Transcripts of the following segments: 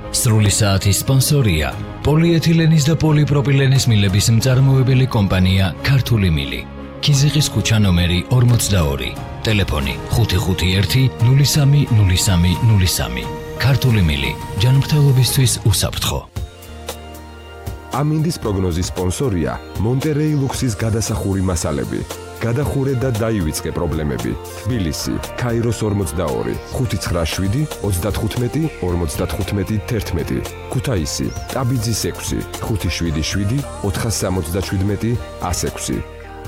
სრული საათის სპონსორია პოლიეთილენის და პოლიპროპილენის მილების მწარმოებელი კომპანია ქართული მილი. ქიზიყის ქუჩა ნომერი 42. ტელეფონი 551-030303. ქართული მილი. ჯანმრთელობისთვის უსაფრთხო. ამინდის პროგნოზის სპონსორია მონტერეი ლუქსის გადასახური მასალები. გადახურე და დაივიწყე პრობლემები. თბილისი, ქაიროს 42, 597 35 55 11. ქუთაისი, ტაბიძის 6, 577 477 106.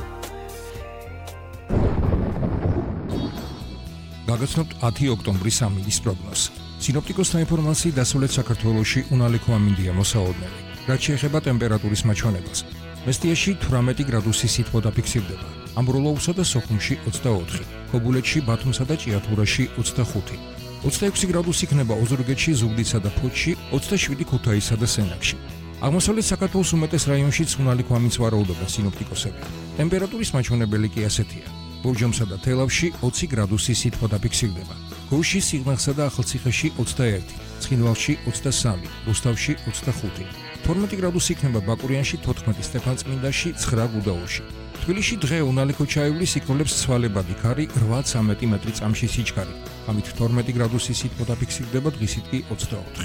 გაგაცნობთ 10 ოქტომბრის ამინდის პროგნოზს. სინოპტიკოსთა ინფორმაციით დასავლეთ საქართველოში უნალექო ამინდია მოსაოდნელი. რაც შეეხება ტემპერატურის მაჩვენებას, მესტიაში 18 გრადუსი სითბო დაფიქსირდება. ამბროლოუსა და სოხუმში 24, ქობულეთში, ბათუმსა და ჭიათურაში 25, 26 გრადუსი იქნება ოზურგეთში, ზუგდიდსა და ფოთში, 27 ქუთაისსა და სენაკში. აღმოსავლეთ საქართველოს უმეტეს რაიონშიც უნალექო ამინდს ვარაუდობენ სინოპტიკოსები. ტემპერატურის მაჩვენებელი კი ასეთია: ბორჯომსა და თელავში 20 გრადუსი სითბო დაფიქსირდება. გუშინში, სიღნაღსა და ახალციხეში 21, ცხინვალში 23, რუსთავში 25, 12 გრადუსი იქნება ბაკურიანში, 14 სტეფანწმინდაში, 9 გუდაურში. თბილისში დღე უნალექო ჩაივლის იქნებს ცვალებადი ქარი 8-13 მეტრი წამში სიჩქარე. ამით 12 გრადუსი სითბო დაფიქსირდება, დღისით კი 24.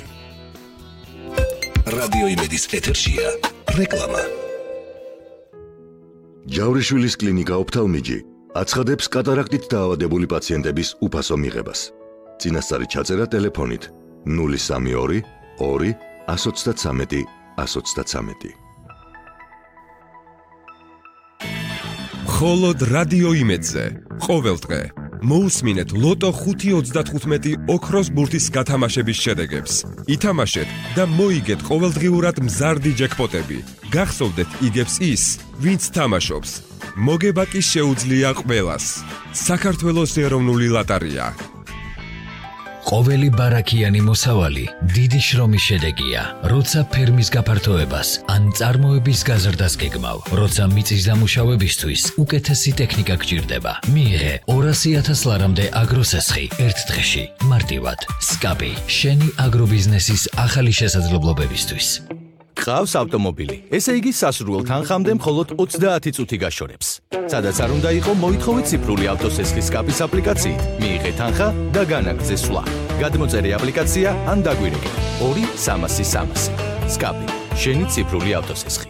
რადიო იმედის ეთერშია რეკლამა. ჯავრიშვილის კლინიკა ოფთალმიჯი აცხადებს კატარაქტით დაავადებული პაციენტების უფასო მიღებას. წინასწარი ჩაწერა ტელეფონით 032 2 123 123. მხოლოდ რადიო იმედზე ყოველდღე მოусმინეთ ლოტო 5.35 ოქროს ბურთის გათამაშების შედეგებს. ითამაშეთ და მოიგეთ ყოველდღიურად მზარდი ჯეკპოტები. გახსოვდეთ იგებს ის, ვინც თამაშობს. მოგება კი შეუძლია ყველას. საქართველოს ეროვნული ლოტარია. ყოველი ბარაქიანი მოსავალი დიდი შრომის შედეგია. როცა ფერმის გაფართოებას ან წარმოების გაზრდას გეგმავ, როცა მიწის დამუშავებისთვის უკეთესი ტექნიკა გჭირდება, მიიღე 200,000 ლარამდე აგროსესხი ერთ დღეში. მარტივად. სკაპი, შენი აგრობიზნესის ახალი შესაძლებლობებისთვის. გყავს ავტომობილი. ესე იგი სასურველ თანხამდე მხოლოდ 30 წუთი გაშორებს. სადაც არ უნდა იყო, მოითხოვეთ ციფრული ავტოსესხის სკაპის აპლიკაციით. მიიღე თანხა და განაგრძე სვლა. გადმოწერე აპლიკაცია ან დაგვირეკე 2-300-300. სკაპი, შენი ციფრული ავტოსესხი.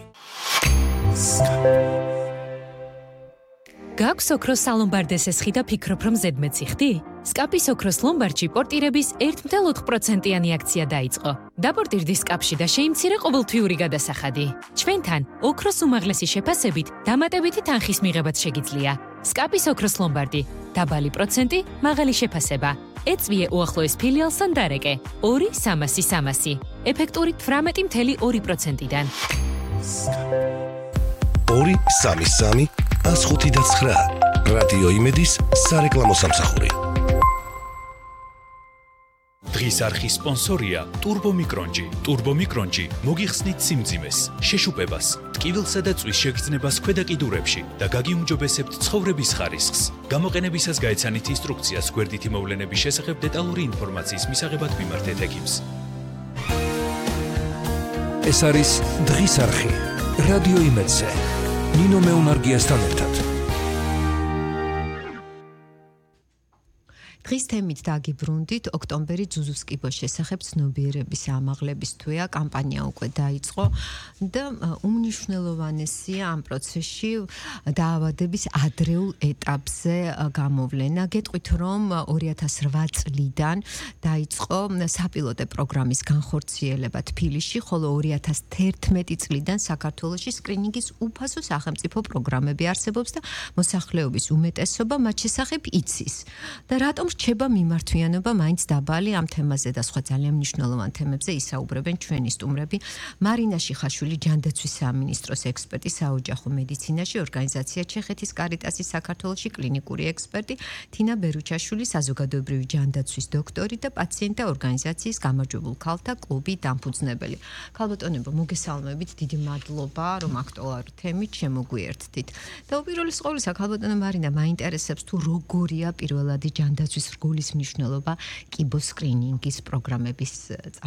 გაქვს ოქროს სალომბარდე სესხი და ფიქრობ, რომ ზედმეტი ხდი? სკაპის ოქროს ლომბარდში პორტირების 1.4%-იანი აქცია დაიწყო. დაპორტირდი სკაპში და შეიმცირე ყოველთვიური გადასახადი. ჩვენთან ოქროს უმაღლესი შეფასებით დამატებითი თანხის მიღებაც შეგიძლია. სკაპის ოქროს ლომბარდი, დაბალი პროცენტი, მაღალი შეფასება. ეწვიე უახლოეს ფილიალს ან დარეკე 2-300-300. ეფექტური 18.2%-დან. 2-3-3 105-9 რადიო იმედის სარეკლამო სამსახური. დღის არხის სპონსორია ტურბომიკრონჯი. ტურბომიკრონჯი მოგიხსნით სიმძიმეს, შეშუპებას, ტკივილსა და წვის შეგრძნებას ქვედა კიდურებში და გაგიუმჯობესებთ ცხოვრების ხარისხს. გამოყენებისას გაეცანით ინსტრუქციას გვერდითი მოვლენების შესახებ დეტალური ინფორმაციის მისაღებად მიმართეთ ექიმს. ეს არის დღის არხი რადიო იმედზე. ნინო მეუნარგიასთან ერთად. დღის თემით დაგიბრუნდით ოქტომბერი ძუძუს კიბოს შესახებ ცნობიერების ამაღლების თვეა კამპანია უკვე დაიწყო და უმნიშვნელოვანესია ამ პროცესში დაავადების ადრეულ ეტაპზე გამოვლენა. გეტყვით რომ 2008 წლიდან დაიწყო საპილოტე პროგრამის განხორციელება თბილისში, ხოლო 2011 წლიდან საქართველოში სკრინინგის უფასო სახელმწიფო პროგრამები არსებობს და მოსახლეობის უმეტესობა მათ შესახებ იცის. და რატომ რჩება მიმართვიანობა მაინც დაბალი ამ თემაზე და სხვა ძალიან მნიშვნელოვან თემებზე ისაუბრებენ ჩვენი სტუმრები. მარინა შიხაშვილი, ჯანდაცვის სამინისტროს ექსპერტი საოჯახო მედიცინაში, ორგანიზაცია ჩეხეთის კარიტასის საქართველოში კლინიკური ექსპერტი, თინა ბერუჩაშვილი, საზოგადოებრივი ჯანდაცვის დოქტორი და პაციენტთა ორგანიზაციის გამარჯვებულ ქალთა კლუბი დამფუძნებელი. ქალბატონებო, მოგესალმებით, დიდი მადლობა, რომ აქტუალური თემით შემოგვიერთდით. და უპირველეს ყოვლისა, ქალბატონო მარინა, მაინტერესებს თუ როგორია პირველადი ჯანდაცვის რგოლის მნიშვნელობა კიბოს სკრინინგის პროგრამების